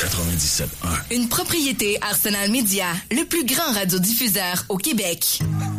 97.1. Une propriété Arsenal Media, le plus grand radiodiffuseur au Québec.